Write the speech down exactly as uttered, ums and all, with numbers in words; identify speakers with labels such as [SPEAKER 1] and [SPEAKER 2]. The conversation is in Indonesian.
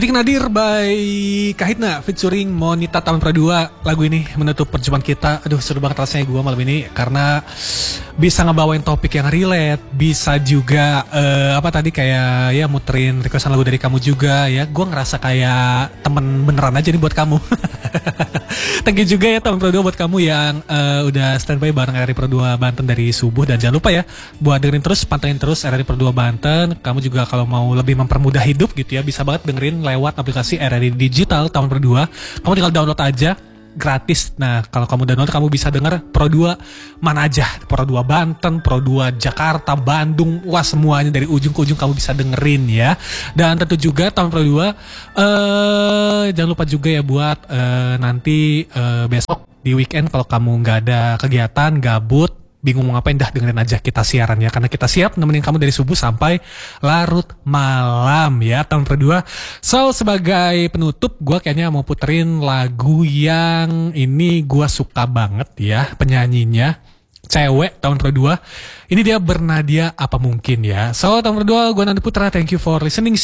[SPEAKER 1] Dik Nadir by Kahitna featuring Monita Taman Pradua. Lagu ini menutup perjumpaan kita. Aduh seru banget rasanya gue malam ini karena bisa ngebawain topik yang relate. Bisa juga uh, apa tadi kayak ya muterin requestan lagu dari kamu juga ya. Gue ngerasa kayak temen beneran aja nih buat kamu. Thank you juga ya Taman Pradua buat kamu yang uh, udah standby bareng R R I Pradua Banten dari subuh. Dan jangan lupa ya buat dengerin terus, pantengin terus R R I Pradua Banten. Kamu juga kalau mau lebih mempermudah hidup gitu ya, bisa banget dengerin lewat aplikasi R R I Digital Taman Pradua. Kamu tinggal download aja gratis. Nah kalau kamu download kamu bisa denger Pro dua mana aja, Pro dua Banten, Pro dua Jakarta, Bandung, wah semuanya dari ujung ke ujung kamu bisa dengerin ya. Dan tentu juga Taman Pro dua uh, jangan lupa juga ya buat uh, nanti uh, besok di weekend kalau kamu nggak ada kegiatan, gabut, bingung mau ngapain, dah dengerin aja kita siaran ya. Karena kita siap nemenin kamu dari subuh sampai larut malam ya Taman Pradua. So sebagai penutup gue kayaknya mau puterin lagu yang ini gue suka banget ya. Penyanyinya cewek Taman Pradua. Ini dia Bernadia Apa Mungkin ya. So Taman Pradua gue Nandi Putra, thank you for listening.